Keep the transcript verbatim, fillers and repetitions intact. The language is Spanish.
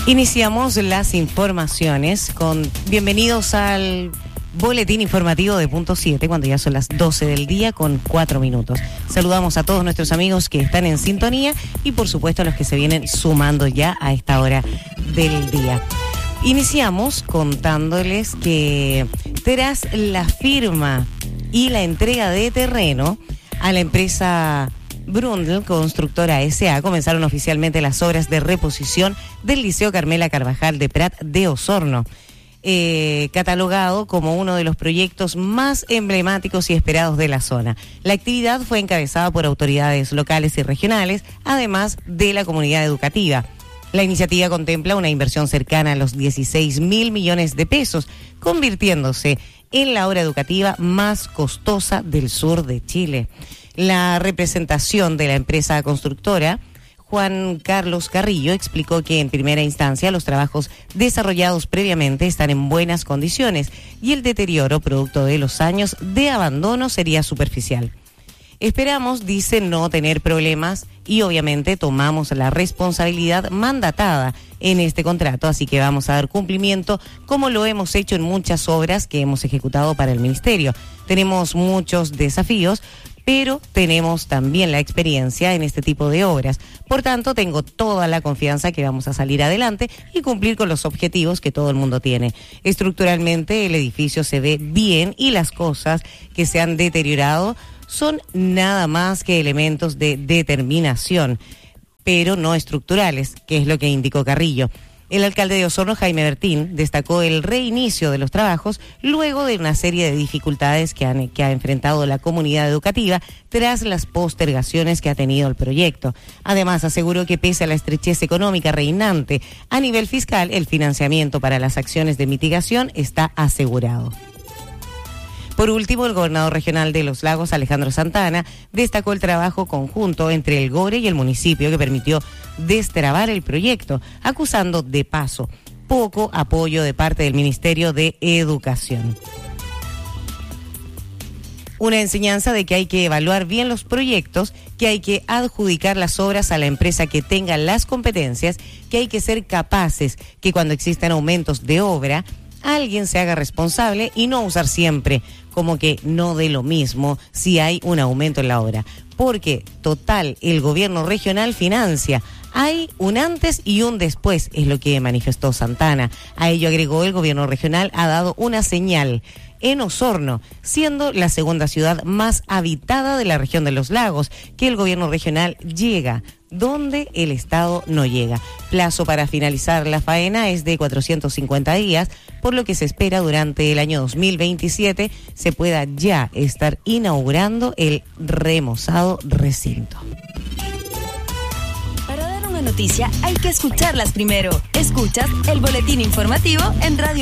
Iniciamos las informaciones con bienvenidos al boletín informativo de Punto siete, cuando ya son las doce del día con cuatro minutos. Saludamos a todos nuestros amigos que están en sintonía y por supuesto a los que se vienen sumando ya a esta hora del día. Iniciamos contándoles que tras la firma y la entrega de terreno a la empresa Brundle Constructora S A comenzaron oficialmente las obras de reposición del Liceo Carmela Carvajal de Prat de Osorno, eh, catalogado como uno de los proyectos más emblemáticos y esperados de la zona. La actividad fue encabezada por autoridades locales y regionales, además de la comunidad educativa. La iniciativa contempla una inversión cercana a los dieciséis mil millones de pesos, convirtiéndose en la obra educativa más costosa del sur de Chile. La representación de la empresa constructora, Juan Carlos Carrillo, explicó que en primera instancia los trabajos desarrollados previamente están en buenas condiciones y el deterioro producto de los años de abandono sería superficial. Esperamos, dice, no tener problemas y obviamente tomamos la responsabilidad mandatada en este contrato, así que vamos a dar cumplimiento como lo hemos hecho en muchas obras que hemos ejecutado para el Ministerio. Tenemos muchos desafíos, pero tenemos también la experiencia en este tipo de obras. Por tanto, tengo toda la confianza que vamos a salir adelante y cumplir con los objetivos que todo el mundo tiene. Estructuralmente, el edificio se ve bien y las cosas que se han deteriorado son nada más que elementos de determinación, pero no estructurales, que es lo que indicó Carrillo. El alcalde de Osorno, Jaime Bertín, destacó el reinicio de los trabajos luego de una serie de dificultades que, han, que ha enfrentado la comunidad educativa tras las postergaciones que ha tenido el proyecto. Además, aseguró que pese a la estrechez económica reinante a nivel fiscal, el financiamiento para las acciones de mitigación está asegurado. Por último, el gobernador regional de Los Lagos, Alejandro Santana, destacó el trabajo conjunto entre el GORE y el municipio que permitió destrabar el proyecto, acusando de paso poco apoyo de parte del Ministerio de Educación. Una enseñanza de que hay que evaluar bien los proyectos, que hay que adjudicar las obras a la empresa que tenga las competencias, que hay que ser capaces que cuando existan aumentos de obra, alguien se haga responsable y no usar siempre como que no dé lo mismo si hay un aumento en la obra. Porque, total, el gobierno regional financia. Hay un antes y un después, es lo que manifestó Santana. A ello agregó, el gobierno regional ha dado una señal en Osorno, siendo la segunda ciudad más habitada de la región de Los Lagos, que el gobierno regional llega donde el Estado no llega. Plazo para finalizar la faena es de cuatrocientos cincuenta días, por lo que se espera durante el año dos mil veintisiete se pueda ya estar inaugurando el remozado recinto. Para dar una noticia hay que escucharlas primero. Escuchas el boletín informativo en Radio